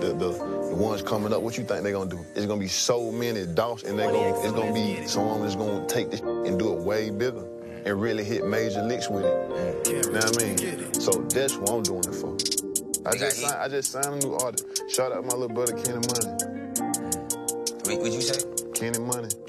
the ones coming up, what you think they gonna do? It's gonna be so many dots, and it's gonna be someone that's gonna take this and do it way bigger and really hit major licks with it. You know what I mean? So that's what I'm doing it for. I just signed a new artist. Shout out my little brother Kenny Money. What'd you say? Kenny Money.